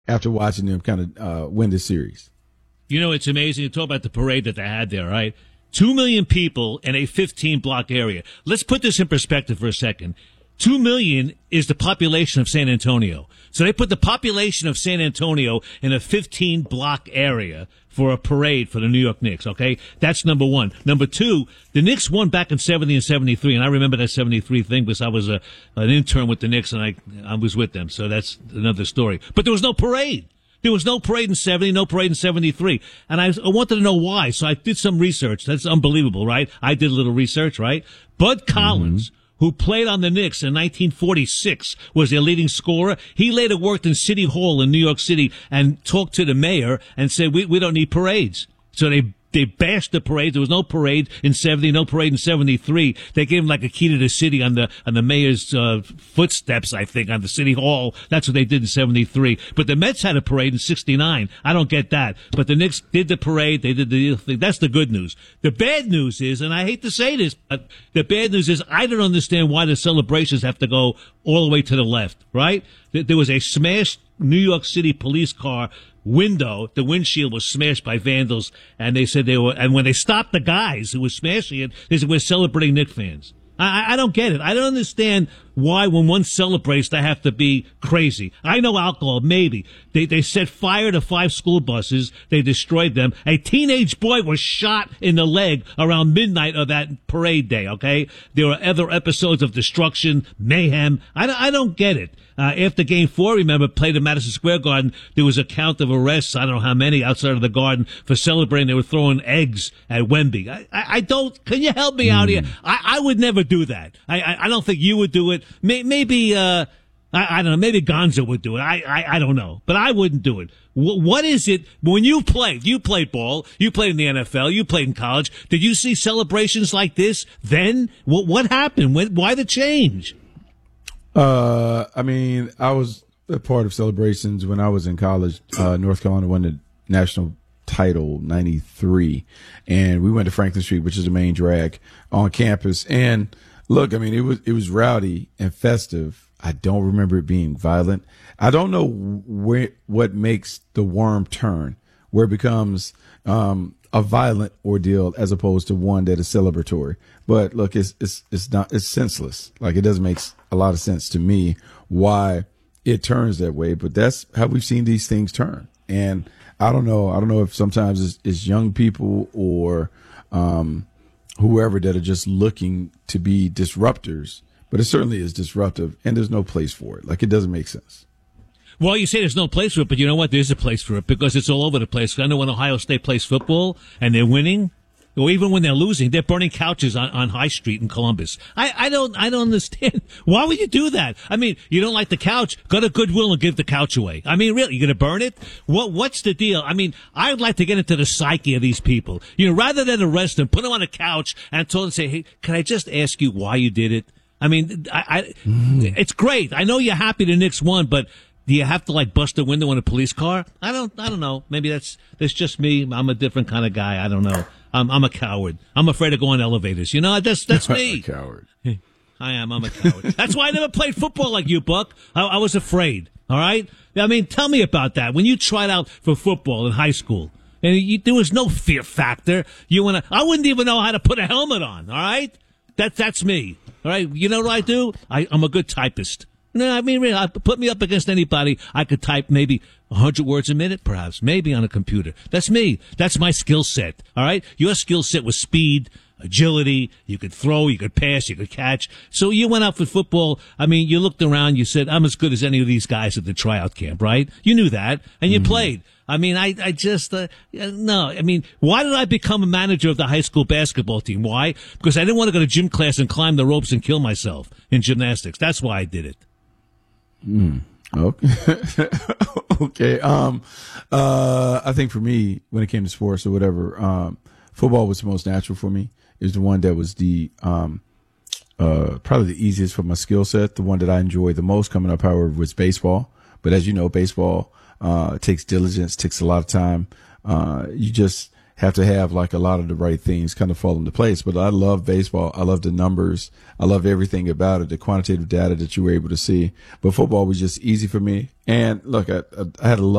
after watching them kind of win this series. You know, it's amazing. You talk about the parade that they had there, right? 2 million people in a 15-block area. Let's put this in perspective for a second. 2 million is the population of San Antonio. So they put the population of San Antonio in a 15-block area for a parade for the New York Knicks, okay? That's number one. Number two, the Knicks won back in 70 and 73, and I remember that 73 thing because I was an intern with the Knicks, and I was with them, so that's another story. But there was no parade. There was no parade in 70, no parade in 73. And I wanted to know why, so I did some research. That's unbelievable, right? I did a little research, right? Bud Collins, who played on the Knicks in 1946, was their leading scorer. He later worked in City Hall in New York City and talked to the mayor and said, we don't need parades. So they bashed the parade. There was no parade in 70, no parade in 73. They gave him like a key to the city on the mayor's footsteps, I think, on the City Hall. That's what they did in 73. But the Mets had a parade in 69. I don't get that. But the Knicks did the parade. They did the thing. That's the good news. The bad news is, and I hate to say this, but the bad news is I don't understand why the celebrations have to go all the way to the left, right? There was a smashed New York City police car window. The windshield was smashed by vandals, and they said and when they stopped the guys who were smashing it, they said, we're celebrating Knicks fans. I don't get it. I don't understand why when one celebrates they have to be crazy. I know alcohol, maybe. They set fire to 5 school buses. They destroyed them. A teenage boy was shot in the leg around midnight of that parade day, okay? There were other episodes of destruction, mayhem. I don't get it. After Game 4, remember, played at Madison Square Garden, there was a count of arrests, I don't know how many, outside of the Garden for celebrating. They were throwing eggs at Wemby. I don't, can you help me out here? I would never do that. I don't think you would do it. Maybe, I don't know, maybe Gonzo would do it. I don't know, but I wouldn't do it. What is it, when you played ball, you played in the NFL, you played in college, did you see celebrations like this then? What happened? Why the change? I mean, I was a part of celebrations when I was in college. North Carolina won the national title, 93. And we went to Franklin Street, which is the main drag on campus. And look, I mean, it was rowdy and festive. I don't remember it being violent. I don't know what makes the worm turn, where it becomes, a violent ordeal as opposed to one that is celebratory. But look, it's senseless. Like, it doesn't make a lot of sense to me why it turns that way, but that's how we've seen these things turn. And I don't know if sometimes it's young people or, whoever that are just looking to be disruptors, but it certainly is disruptive and there's no place for it. Like, it doesn't make sense. Well, you say there's no place for it, but you know what? There's a place for it because it's all over the place. I know when Ohio State plays football and they're winning, or even when they're losing, they're burning couches on High Street in Columbus. I don't understand. Why would you do that? I mean, you don't like the couch? Go to Goodwill and give the couch away. I mean, really, you're going to burn it? What's the deal? I mean, I would like to get into the psyche of these people. You know, rather than arrest them, put them on a couch and tell them, say, hey, can I just ask you why you did it? I mean, it's great. I know you're happy the Knicks won, but do you have to like bust a window in a police car? I don't know. Maybe that's just me. I'm a different kind of guy. I don't know. I'm a coward. I'm afraid of going elevators. You know, that's me. A coward. I am. I'm a coward. That's why I never played football like you, Buck. I was afraid. All right. I mean, tell me about that. When you tried out for football in high school, and there was no fear factor. I wouldn't even know how to put a helmet on. All right. That's me. All right. You know what I do? I'm a good typist. No, I mean, really, put me up against anybody. I could type maybe 100 words a minute, perhaps, maybe on a computer. That's me. That's my skill set. All right. Your skill set was speed, agility. You could throw, you could pass, you could catch. So you went out for football. I mean, you looked around, you said, I'm as good as any of these guys at the tryout camp, right? You knew that, and you played. I mean, I just, no. I mean, why did I become a manager of the high school basketball team? Why? Because I didn't want to go to gym class and climb the ropes and kill myself in gymnastics. That's why I did it. Okay. Okay. I think for me, when it came to sports or whatever, football was the most natural for me. It was the one that was the, probably the easiest for my skill set. The one that I enjoyed the most coming up, however, was baseball. But as you know, baseball, takes diligence, takes a lot of time. have to have like a lot of the right things kind of fall into place. But I love baseball. I love the numbers. I love everything about it, the quantitative data that you were able to see. But football was just easy for me. And look, I had a